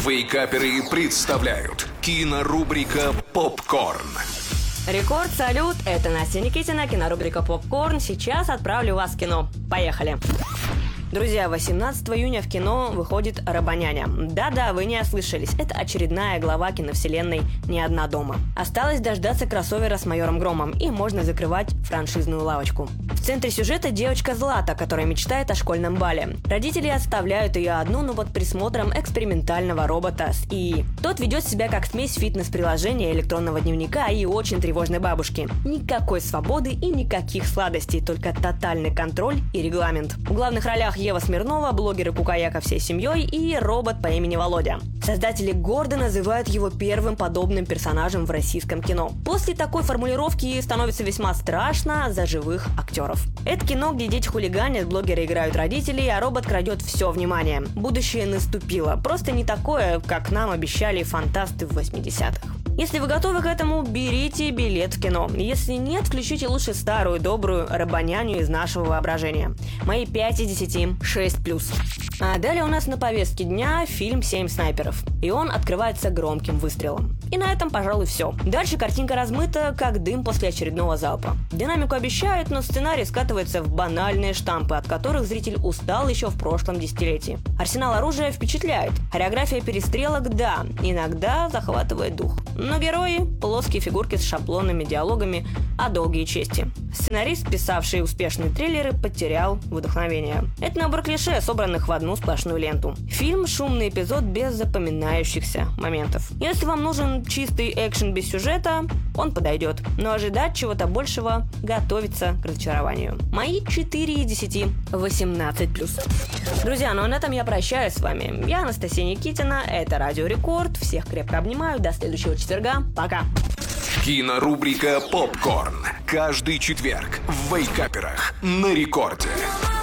Вейкаперы представляют кинорубрика «Попкорн». Рекорд, салют, это Настя Никитина, кинорубрика «Попкорн». Сейчас отправлю вас в кино. Поехали! Друзья, 18 июня в кино выходит «Робоняня». Да-да, вы не ослышались, это очередная глава киновселенной «Не одна дома». Осталось дождаться кроссовера с майором Громом, и можно закрывать франшизную лавочку. В центре сюжета девочка Злата, которая мечтает о школьном бале. Родители оставляют ее одну, но под присмотром экспериментального робота с ИИ. Тот ведет себя как смесь фитнес-приложения, электронного дневника и очень тревожной бабушки. Никакой свободы и никаких сладостей, только тотальный контроль и регламент. В главных ролях Ева Смирнова, блогеры Кукаяка всей семьей и робот по имени Володя. Создатели гордо называют его первым подобным персонажем в российском кино. После такой формулировки становится весьма страшно за живых актеров. Это кино, где дети хулиганят, блогеры играют родителей, а робот крадет все внимание. Будущее наступило, просто не такое, как нам обещали фантасты в 80-х. Если вы готовы к этому, берите билет в кино. Если нет, включите лучше старую добрую Робоняню из нашего воображения. Мои 5 из 10, 6+. А далее у нас на повестке дня фильм «7 снайперов». И он открывается громким выстрелом. И на этом, пожалуй, все. Дальше картинка размыта, как дым после очередного залпа. Динамику обещают, но сценарий скатывается в банальные штампы, от которых зритель устал еще в прошлом десятилетии. Арсенал оружия впечатляет. Хореография перестрелок, да, иногда захватывает дух. Но герои – плоские фигурки с шаблонными диалогами о долге и чести. Сценарист, писавший успешные триллеры, потерял вдохновение. Это набор клише, собранных в одну сплошную ленту. Фильм – шумный эпизод без запоминающихся моментов. Если вам нужен чистый экшен без сюжета, он подойдет. Но ожидать чего-то большего – готовиться к разочарованию. Мои 4 из 10, 18+. Друзья, ну а на этом я прощаюсь с вами. Я Анастасия Никитина, это Радио Рекорд. Всех крепко обнимаю, до следующего четверга. Пока! Кинорубрика «Попкорн». Каждый четверг в Вейкаперах на Рекорде.